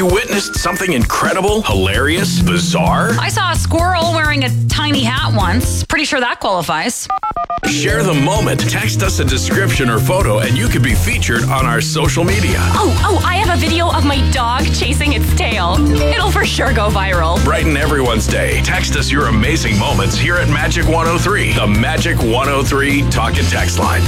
you witnessed something incredible, hilarious, bizarre? I saw a squirrel wearing a tiny hat once. Pretty sure that qualifies. Share the moment. Text us a description or photo and you could be featured on our social media. Oh, I have a video of my dog chasing its tail. It'll for sure go viral. Brighten everyone's day. Text us your amazing moments here at Magic 103. The Magic 103 talk and text line.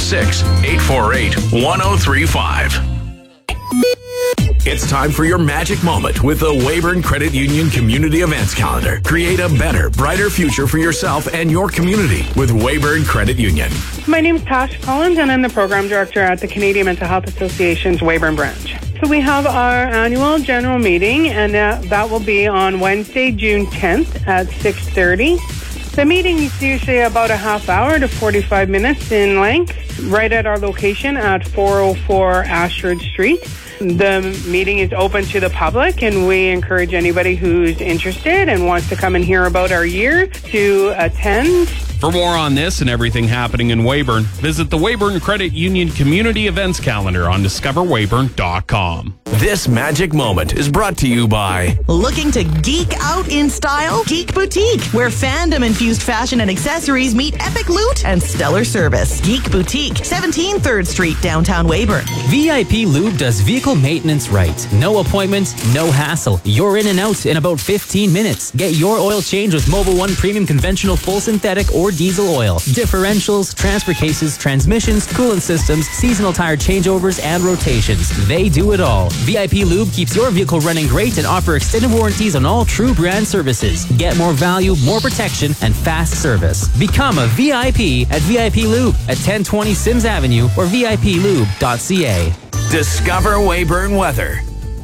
306-848-1035. It's time for your magic moment with the Weyburn Credit Union Community Events Calendar. Create a better, brighter future for yourself and your community with Weyburn Credit Union. My name is Tash Collins, and I'm the Program Director at the Canadian Mental Health Association's Weyburn branch. So we have our annual general meeting, and that will be on Wednesday, June 10th at 6:30. The meeting is usually about a half hour to 45 minutes in length, right at our location at 404 Ashford Street. The meeting is open to the public, and we encourage anybody who's interested and wants to come and hear about our year to attend. For more on this and everything happening in Weyburn, visit the Weyburn Credit Union Community Events Calendar on discoverweyburn.com. This magic moment is brought to you by... Looking to geek out in style? Geek Boutique, where fandom-infused fashion and accessories meet epic loot and stellar service. Geek Boutique, 17 3rd Street, downtown Weyburn. VIP Lube does vehicle maintenance right. No appointments, no hassle. You're in and out in about 15 minutes. Get your oil change with Mobil 1 Premium Conventional Full Synthetic or Diesel Oil. Differentials, transfer cases, transmissions, coolant systems, seasonal tire changeovers, and rotations. They do it all. VIP Lube keeps your vehicle running great and offer extended warranties on all true brand services. Get more value, more protection, and fast service. Become a VIP at VIP Lube at 1020 Sims Avenue or VIPLube.ca. Discover Weyburn weather.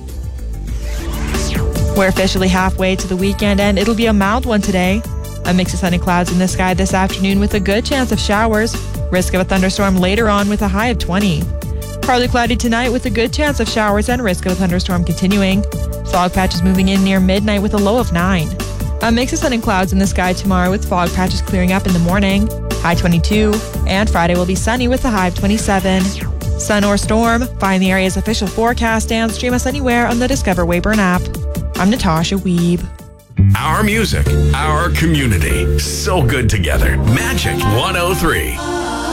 We're officially halfway to the weekend, and it'll be a mild one today. A mix of sunny clouds in the sky this afternoon with a good chance of showers. Risk of a thunderstorm later on with a high of 20. Partly cloudy tonight with a good chance of showers and risk of a thunderstorm continuing. Fog patches moving in near midnight with a low of 9. A mix of sun and clouds in the sky tomorrow with fog patches clearing up in the morning. High 22. And Friday will be sunny with a high of 27. Sun or storm? Find the area's official forecast and stream us anywhere on the Discover Weyburn app. I'm Natasha Weeb. Our music, our community. So good together. Magic 103.